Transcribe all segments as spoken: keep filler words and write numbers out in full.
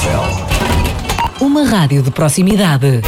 Móvel. Uma rádio de proximidade.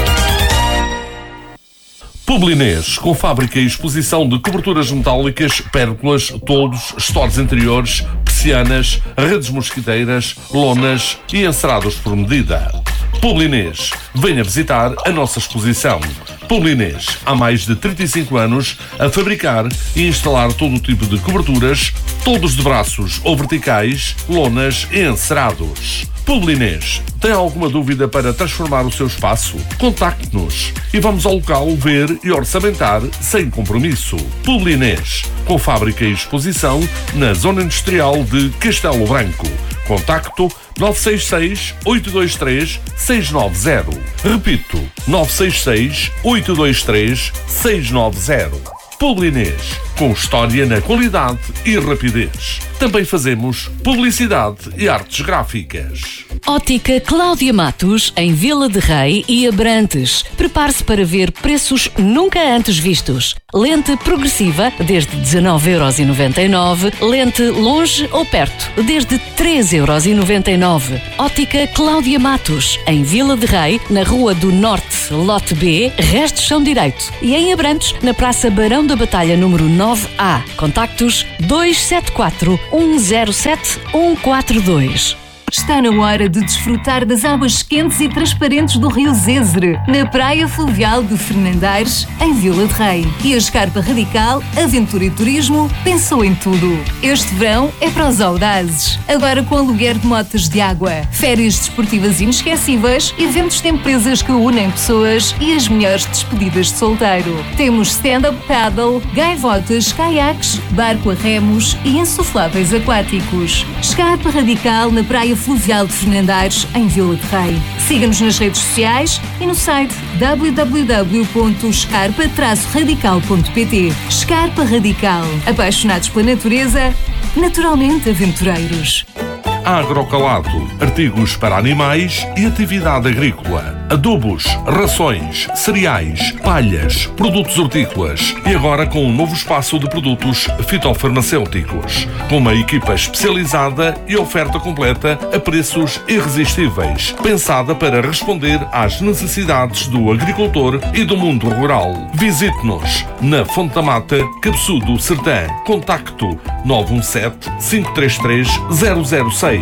Publinês, com fábrica e exposição de coberturas metálicas, pérgolas, toldos, stores interiores, persianas, redes mosquiteiras, lonas e encerados por medida. Publinês, venha visitar a nossa exposição. Publinês, há mais de trinta e cinco anos a fabricar e instalar todo o tipo de coberturas, toldos de braços ou verticais, lonas e encerados. Publinês, tem alguma dúvida para transformar o seu espaço? Contacte-nos e vamos ao local ver e orçamentar sem compromisso. Publinês, com fábrica e exposição na Zona Industrial de Castelo Branco. Contacto nove seis seis, oito dois três, seis nove zero. Repito, nove seis seis, oito dois três, seis nove zero. Publinês, com história na qualidade e rapidez. Também fazemos publicidade e artes gráficas. Ótica Cláudia Matos, em Vila de Rei e Abrantes. Prepare-se para ver preços nunca antes vistos. Lente progressiva, desde dezenove euros e noventa e nove. Lente longe ou perto, desde treze euros e noventa e nove. Ótica Cláudia Matos, em Vila de Rei, na Rua do Norte, Lote B, resto chão direito. E em Abrantes, na Praça Barão da Batalha, número nove A. Contactos dois sete quatro, um zero sete, um quatro dois. Está na hora de desfrutar das águas quentes e transparentes do Rio Zézere, na Praia Fluvial de Fernandares, em Vila de Rei. E a Scarpa Radical, Aventura e Turismo, pensou em tudo. Este verão é para os audazes. Agora com aluguer de motas de água, férias desportivas inesquecíveis, eventos de empresas que unem pessoas e as melhores despedidas de solteiro. Temos stand-up paddle, gaivotas, caiaques, barco a remos e insufláveis aquáticos. Scarpa Radical na Praia Fluvial de Fernandares, em Vila de Rei. Siga-nos nas redes sociais e no site w w w ponto scarpa radical ponto p t. Scarpa Radical. Apaixonados pela natureza, naturalmente aventureiros. Agrocalado, artigos para animais e atividade agrícola. Adubos, rações, cereais, palhas, produtos hortícolas e agora com um novo espaço de produtos fitofarmacêuticos, com uma equipa especializada e oferta completa a preços irresistíveis, pensada para responder às necessidades do agricultor e do mundo rural. Visite-nos na Fonte da Mata, Cabeçudo, Sertã. Contacto nove um sete, cinco três três, zero zero seis.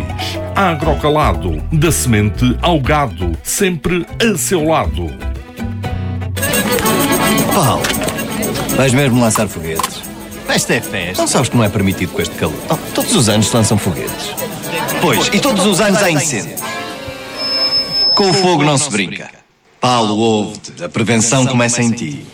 Agrocalado, da semente ao gado, sempre a seu lado. Paulo, vais mesmo lançar foguetes? Festa é festa. Não sabes que não é permitido com este calor? Oh, todos os anos se lançam foguetes. Pois, e todos os anos há incêndio. Com o fogo não se brinca. Paulo, ouve-te. A prevenção começa em ti.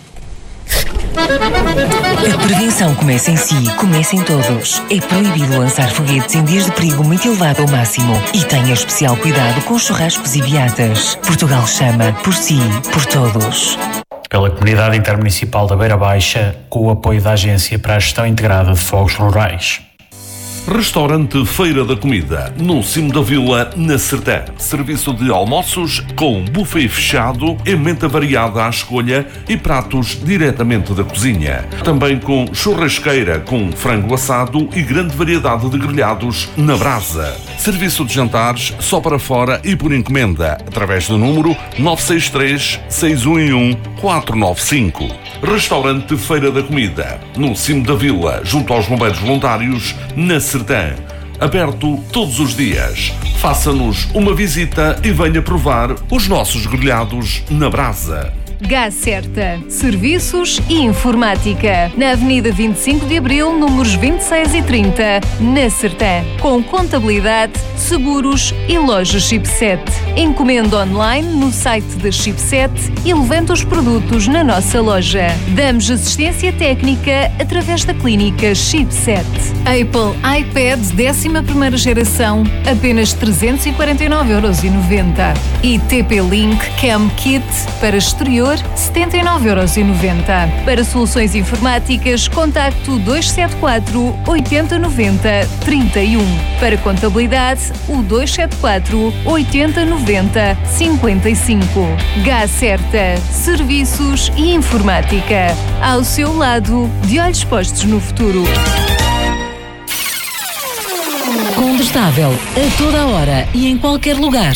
A prevenção começa em si, começa em todos. É proibido lançar foguetes em dias de perigo muito elevado ao máximo. E tenha especial cuidado com churrascos e beatas. Portugal chama por si, por todos. Pela Comunidade Intermunicipal da Beira Baixa, com o apoio da Agência para a Gestão Integrada de Fogos Rurais. Restaurante Feira da Comida, no cimo da vila, na Sertã. Serviço de almoços com buffet fechado, emenda variada à escolha e pratos diretamente da cozinha. Também com churrasqueira com frango assado e grande variedade de grelhados na brasa. Serviço de jantares só para fora e por encomenda, através do número nove seis três, seis um um, quatro nove cinco. Restaurante Feira da Comida, no cimo da vila, junto aos bombeiros voluntários, na Sertã. Aberto todos os dias. Faça-nos uma visita e venha provar os nossos grelhados na brasa. Gás Certa, Serviços e Informática, na Avenida vinte e cinco de Abril, números vinte e seis e trinta, na Sertã, com contabilidade, seguros e loja Chipset. Encomenda online no site da Chipset e levanta os produtos na nossa loja. Damos assistência técnica através da clínica Chipset. Apple iPad décima primeira geração, apenas trezentos e quarenta e nove euros e noventa. E T P-Link Cam Kit para exterior, setenta e nove euros e noventa. Para soluções informáticas, contacto dois sete quatro, oito zero nove zero, três um. Para contabilidade, o dois sete quatro, oito zero nove zero, cinco cinco. Gás Certa, Serviços e Informática. Ao seu lado, de olhos postos no futuro. Com Saldo estável, a toda a hora e em qualquer lugar.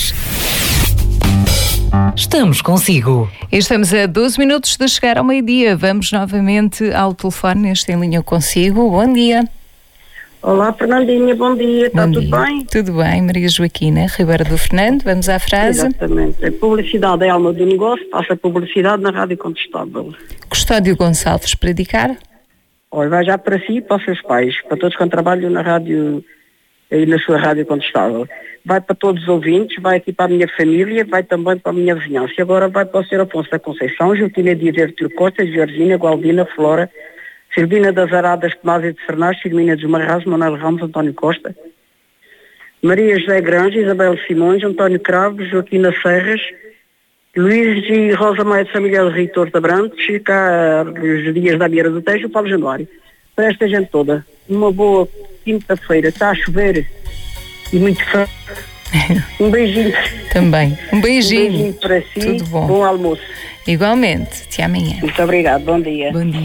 Estamos consigo. Estamos a doze minutos de chegar ao meio-dia. Vamos novamente ao telefone, neste Em Linha Consigo. Bom dia. Olá, Fernandinha, bom dia. Está tudo bem? Tudo bem, Maria Joaquina Ribeiro do Fernando. Vamos à frase. Exatamente. A publicidade é a alma do negócio, passa a publicidade na Rádio Contestável. Custódio Gonçalves, para dedicar? Olha, vai já para si e para os seus pais, para todos que trabalham na rádio e na sua Rádio Contestável. Vai para todos os ouvintes, vai aqui para a minha família, vai também para a minha vizinhança. E agora vai para o senhor Afonso da Conceição, Joaquina Dias Artur Costa, Georgina, Gualdina, Flora, Silvina das Aradas, Tomásia de Fernandes, Firmina dos Marrazes, Manuel Ramos, António Costa, Maria José Grande, Isabel Simões, António Cravo, Joaquina Serras, Luís e Rosa Maia de São Miguel Ritor da Brantes, Carlos Dias da Vieira do Tejo, Paulo Januário. Para esta gente toda, uma boa quinta-feira. Está a chover e muito frio. Um beijinho. Também. Um beijinho. Um beijinho para si. Tudo bom. Bom almoço. Igualmente. Até amanhã. Muito obrigado. Bom dia. Bom dia.